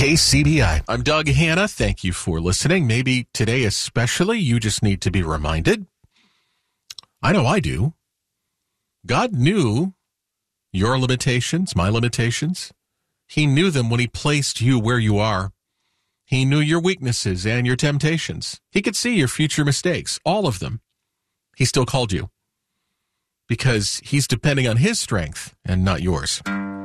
KCBI. I'm Doug Hanna. Thank you for listening. Maybe today especially, you just need to be reminded. I know I do. God knew your limitations, my limitations. He knew them when he placed you where you are. He knew your weaknesses and your temptations. He could see your future mistakes, all of them. He still called you because he's depending on his strength and not yours.